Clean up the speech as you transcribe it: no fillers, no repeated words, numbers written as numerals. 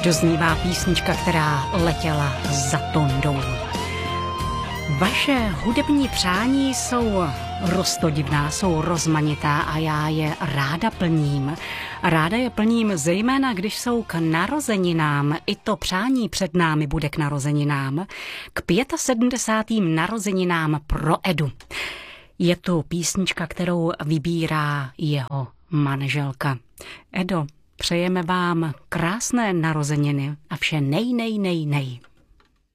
Doznívá písnička, která letěla za tondou. Vaše hudební přání jsou roztodivná, jsou rozmanitá a já je ráda plním. Ráda je plním zejména, když jsou k narozeninám. I to přání před námi bude k narozeninám. K 75. narozeninám pro Edu. Je to písnička, kterou vybírá jeho manželka. Edo, přejeme vám krásné narozeniny a vše nej.